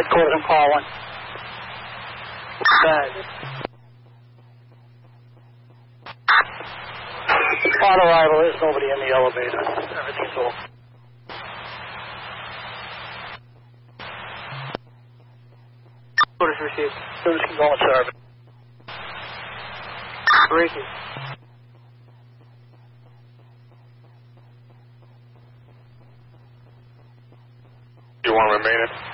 Headquarters on call 1. Bad. On arrival, there's nobody in the elevator. Everything's off. Orders received. Students can go in service. Breaking. You want to remain it?